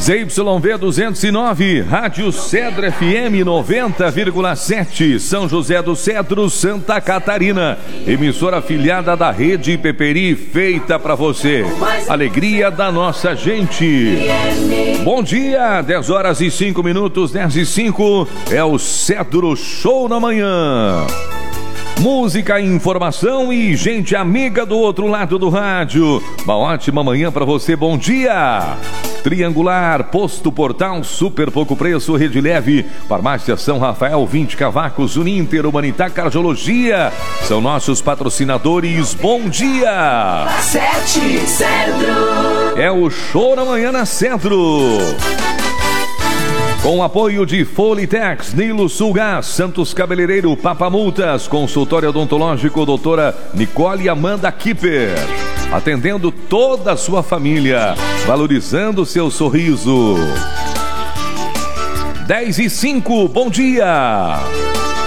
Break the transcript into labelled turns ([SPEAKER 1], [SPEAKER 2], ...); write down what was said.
[SPEAKER 1] ZYV 209, Rádio Cedro FM 90,7, São José do Cedro, Santa Catarina. Emissora afiliada da Rede Peperi, feita para você. Alegria da nossa gente. Bom dia, 10 horas e 5 minutos, 10 e 5. É o Cedro Show na manhã. Música, informação e gente amiga do outro lado do rádio. Uma ótima manhã para você, bom dia. Triangular, Posto Portal, super pouco preço, Rede Leve, Farmácia São Rafael, 20 Cavacos, Uninter, Humanitar, Cardiologia. São nossos patrocinadores, bom dia.
[SPEAKER 2] 7 Cedro.
[SPEAKER 1] É o show na manhã na Cedro. Com o apoio de Folitex, Nilo Sulgás, Santos Cabeleireiro, Papamultas, Consultório Odontológico, doutora Nicole Amanda Kipper. Atendendo toda a sua família, valorizando seu sorriso. 10 e 5, bom dia.